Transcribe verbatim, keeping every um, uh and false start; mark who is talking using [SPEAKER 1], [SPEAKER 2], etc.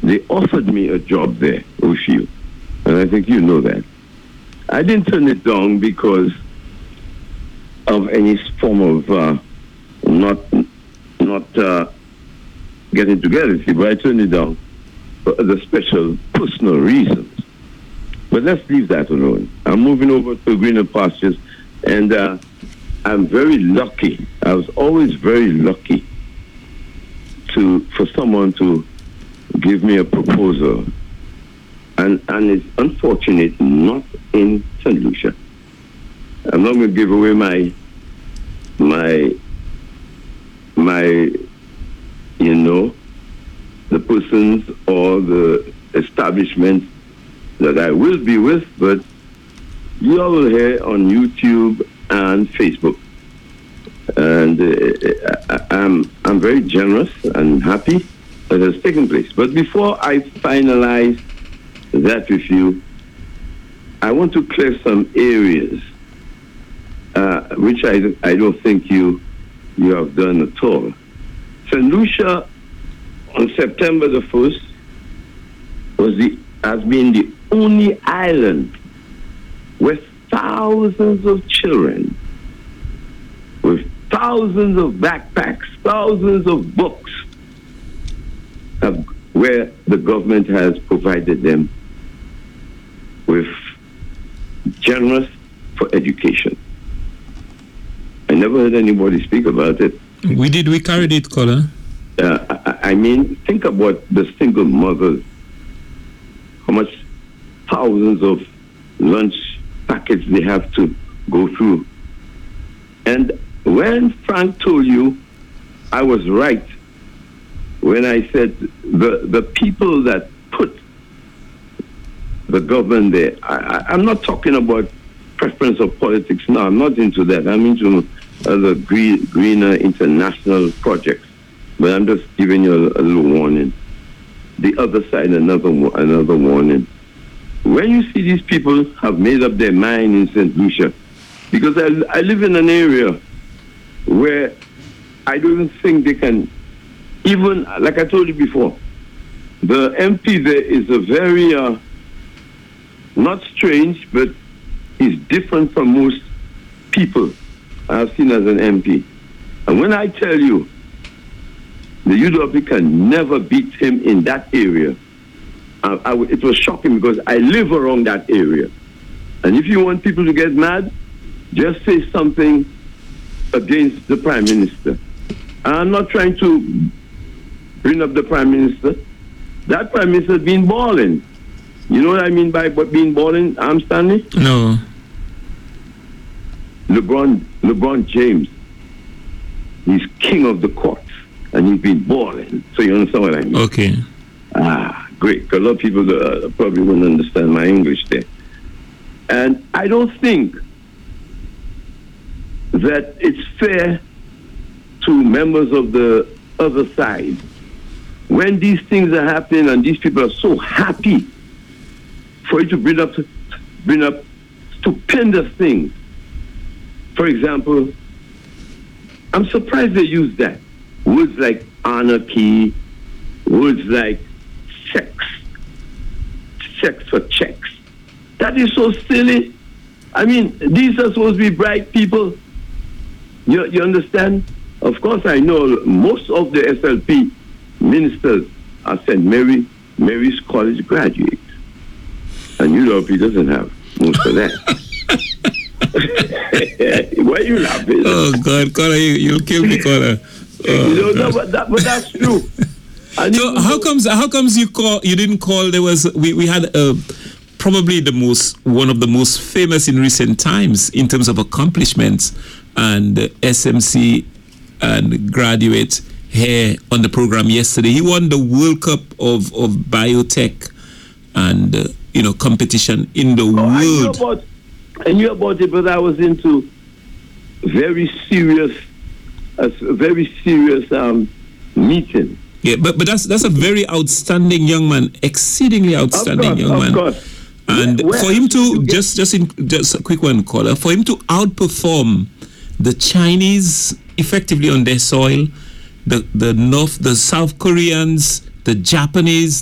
[SPEAKER 1] they offered me a job there, Oshio, and I think you know that. I didn't turn it down because of any form of uh, not not uh, getting together with you, but I turned it down for other special personal reasons. But let's leave that alone. I'm moving over to greener pastures, and uh, I'm very lucky. I was always very lucky to for someone to give me a proposal, and and it's unfortunate not in Saint Lucia. I'm not going to give away my my my you know the persons or the establishments that I will be with, but you all will hear on YouTube and Facebook. And uh, I, I'm I'm very generous and happy that has taken place. But before I finalize that with you, I want to clear some areas uh, which I, I don't think you you have done at all. Saint Lucia on September the first was the has been the only island where thousands of children with thousands of backpacks, thousands of books, have, where the government has provided them with generous for education. I never heard anybody speak about it.
[SPEAKER 2] We did, we carried it, caller.
[SPEAKER 1] Uh, I, I mean, think about the single mothers, how much thousands of lunch packets they have to go through. And when Frank told you, I was right when I said the, the people that put the government there, I, I, I'm not talking about preference of politics now. I'm not into that. I'm into other green, greener international projects. But I'm just giving you a, a little warning. The other side, another another warning. When you see these people have made up their mind in Saint Lucia, because I, I live in an area where I don't even think they can, even, like I told you before, the M P there is a very, uh, not strange, but he's different from most people I've seen as an M P. And when I tell you, the U W P can never beat him in that area, I, I, it was shocking because I live around that area. And if you want people to get mad, just say something against the Prime Minister. I'm not trying to bring up the Prime Minister. That Prime Minister has been balling. You know what I mean by being balling, I'm Stanley?
[SPEAKER 2] No.
[SPEAKER 1] LeBron, LeBron James, he's king of the court, and he's been balling. So you understand what I mean?
[SPEAKER 2] Okay.
[SPEAKER 1] Ah, great. A lot of people uh, probably wouldn't understand my English there. And I don't think that it's fair to members of the other side when these things are happening and these people are so happy for you to bring up bring up stupendous things. For example, I'm surprised they use that. Words like anarchy, words like sex, sex for checks. That is so silly. I mean, these are supposed to be bright people. You, you understand? Of course, I know most of the S L P ministers are Saint Mary, Mary's College graduates. And U W P doesn't have most of that. Why are you laughing?
[SPEAKER 2] Oh, God, Connor, you, you'll kill me, Connor. Oh,
[SPEAKER 1] you know, no, but, that, but that's true. And
[SPEAKER 2] so how comes how comes you call you didn't call? There was we we had uh, probably the most one of the most famous in recent times in terms of accomplishments and uh, S M C and graduate here on the program yesterday. He won the World Cup of of biotech and uh, you know competition in the
[SPEAKER 1] oh,
[SPEAKER 2] world.
[SPEAKER 1] I knew about I knew about it, but I was into very serious, a very serious um, meeting.
[SPEAKER 2] Yeah, but but that's that's a very outstanding young man, exceedingly outstanding
[SPEAKER 1] course,
[SPEAKER 2] young man.
[SPEAKER 1] Of course.
[SPEAKER 2] And
[SPEAKER 1] Where,
[SPEAKER 2] for him to
[SPEAKER 1] get...
[SPEAKER 2] just just in just a quick one, caller, for him to outperform the Chinese effectively on their soil, the the North, the South Koreans, the Japanese,